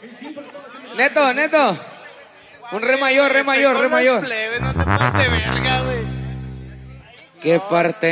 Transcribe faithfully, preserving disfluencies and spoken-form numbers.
Neto, Neto. Un re mayor, re mayor, re mayor. Plebes, no te pases de verga, güey. ¿Qué parte?